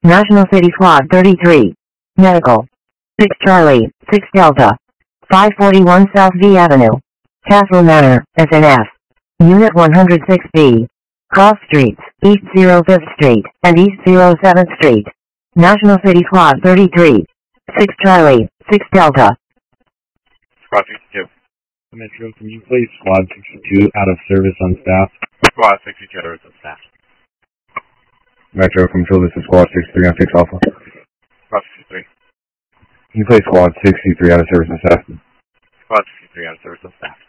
National City Squad 33. Medical. 6 Charlie, 6 Delta. 541 South V Avenue. Castle Manor, SNF. Unit 106B. Cross Streets, East 05th Street, and East 07th Street. National City Squad 33. 6 Charlie, 6 Delta. Squad 62. Metro, can you place Squad 62 out of service on staff? Squad 62 out of service on staff. Metro, control, this is Squad 63 on Fix Alpha. Squad 63. Can you place Squad 63 out of service on staff? Squad 63 out of service on staff.